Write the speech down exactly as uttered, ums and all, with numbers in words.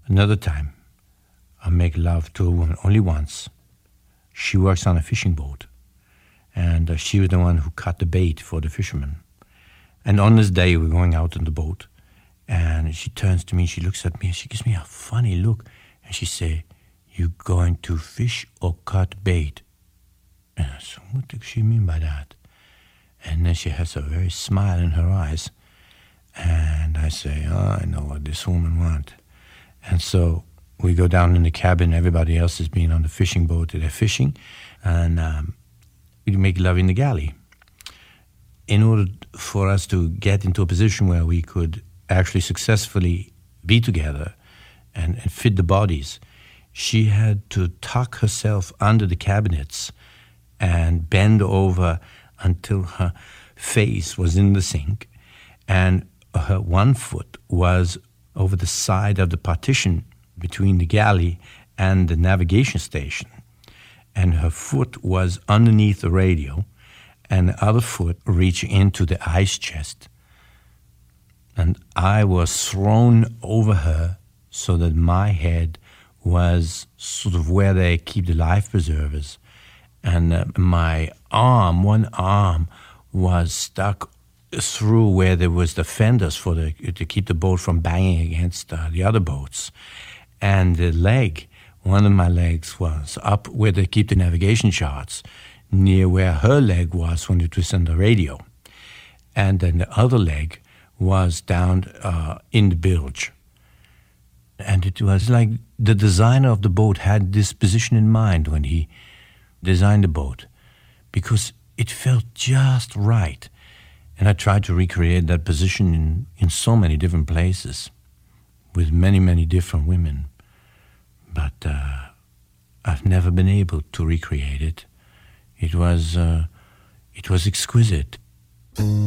Another time, I make love to a woman only once. She works on a fishing boat, and uh, she was the one who cut the bait for the fishermen. And on this day, we're going out in the boat, and she turns to me, she looks at me, and she gives me a funny look, and she say, "You going to fish or cut bait?" And I said, what does she mean by that? And then she has a very smile in her eyes, and I say, oh, I know what this woman wants. And so we go down in the cabin, everybody else is being on the fishing boat, they're fishing, and um, we make love in the galley. In order for us to get into a position where we could actually successfully be together and, and fit the bodies, she had to tuck herself under the cabinets and bend over until her face was in the sink, and her one foot was over the side of the partition between the galley and the navigation station, and her foot was underneath the radio, and the other foot reached into the ice chest. And I was thrown over her so that my head was sort of where they keep the life preservers, and uh, my arm, one arm, was stuck through where there was the fenders for the to keep the boat from banging against uh, the other boats, and the leg, one of my legs was up where they keep the navigation charts, near where her leg was when it was on the radio, and then the other leg was down uh, in the bilge. And it was like the designer of the boat had this position in mind when he designed the boat, because it felt just right. And I tried to recreate that position in, in so many different places with many, many different women. But uh, I've never been able to recreate it. It was, uh, it was exquisite.